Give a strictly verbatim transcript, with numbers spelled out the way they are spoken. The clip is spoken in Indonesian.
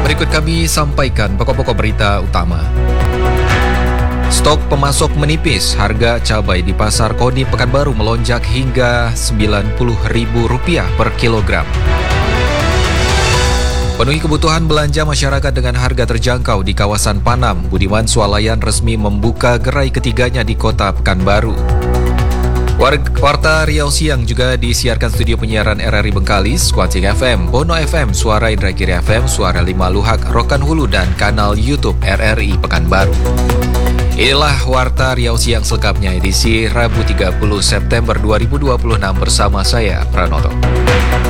Berikut kami sampaikan pokok-pokok berita utama. Stok pemasok menipis, harga cabai di pasar Kodim Pekanbaru melonjak hingga sembilan puluh ribu rupiah per kilogram. Penuhi kebutuhan belanja masyarakat dengan harga terjangkau di kawasan Panam. Budiman Swalayan resmi membuka gerai ketiganya di kota Pekanbaru. Warta Riau Siang juga disiarkan studio penyiaran R R I Bengkalis, Kuancing F M, Bono F M, Suara Indragiri F M, Suara Lima Luhak, Rokan Hulu, dan kanal YouTube R R I Pekanbaru. Inilah Warta Riau Siang selengkapnya edisi Rabu tiga puluh September dua ribu dua puluh enam bersama saya, Pranoto.